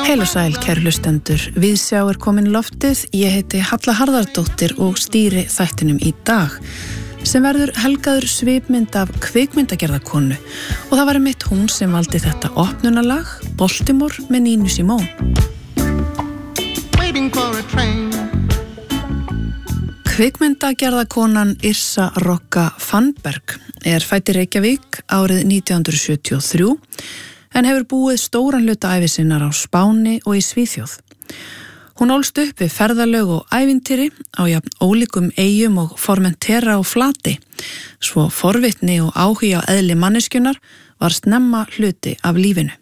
Heil og sæl, kæru hlustendur. Viðsjá komin í loftið. Ég heiti Halla Harðardóttir og stýri þættinum í dag, sem verður helgaður svipmynd af kvikmyndagerðarkonu, og það var einmitt hún sem valdi þetta opnunalag, Baltimore með Nínu Simone. Kvikmyndagerðarkonan Yrsa Rokka Fannberg fædd í Reykjavík árið 1973, en hefur búið stóran hluta ævi sinnar á Spáni og í Svíþjóð. Hún ólst upp við ferðalög og ævintýri á jafn ólíkum eyjum og Formentera og Flati, svo forvitni og áhugi á eðli manneskjunnar var snemma hluti af lífinu.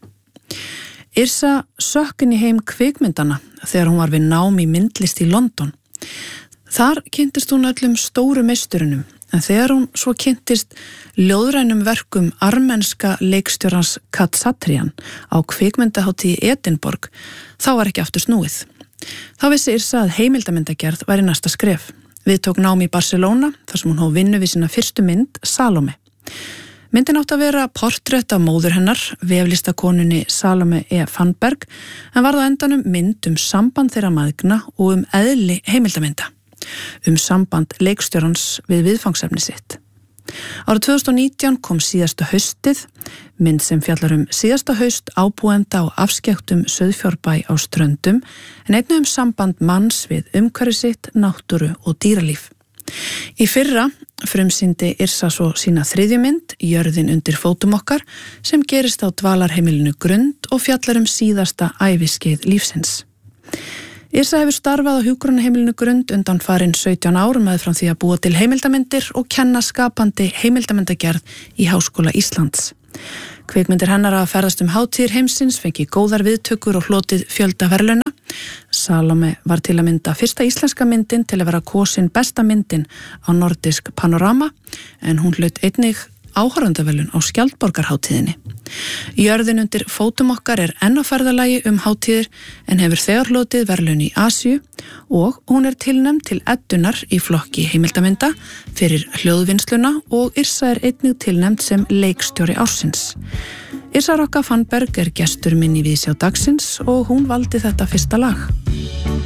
Yrsa sökk inn í heim kvikmyndana þegar hún var við nám í myndlist í London. Þar kynntist hún öllum stóru meisturunum, en þegar hún svo kynntist ljóðrænum verkum armenska leikstjórans Katsatrian á kvikmyndahátíð í Edinborg, þá var ekki aftur snúið. Þá vissi Yrsa að heimildamyndagerð væri næsta skref. Við tók nám í Barcelona, þar sem hún hóf vinnu við sína fyrstu mynd, Salome. Myndin átti að vera portrett af móður hennar, veflistakonunni Salome Fannberg, en var það endanum mynd samband þeirra mæðgna og eðli heimildamynda, samband leikstjórans við viðfangsefni sitt. Árið 2019 kom Síðasta haustið, mynd sem fjallar síðasta haust ábúenda og afskektum sauðfjárbæ á Ströndum, en einnig samband manns við umhverfi sitt, náttúru og dýralíf. Í fyrra frumsýndi Yrsa svo sína þriðju mynd, Jörðin undir fótum okkar, sem gerist á dvalarheimilinu Grund og fjallar síðasta æviskeið lífsins. Yrsa hefur starfað á hjúkrunarheimilinu Grund undanfarin 17 ár meðfram því að búa til heimildamindir og kenna skapandi heimildamyndagerð í Háskóla Íslands. Kvikmyndir hennar að ferðast hátíðir heimsins, fengi góðar viðtökur og hlotið fjölda verðlauna. Salome var til að mynda fyrsta íslenska myndin til að vera kosin besta myndin á Nordisk Panorama, en hún hlaut einnig áhorfandaverðlaun á Skjaldborgarhátíðinni. Jörðin undir fótum okkar enn á ferðalagi hátíðir, en hefur þegar hlotið verðlaun í Asíu, og hún tilnefnd til Eddunar í flokki heimildamynda fyrir hljóðvinnsluna, og Yrsa einnig tilnefnd sem leikstjóri ársins. Yrsa Rokka Fannberg gestur minn í Viðsjá dagsins og hún valdi þetta fyrsta lag.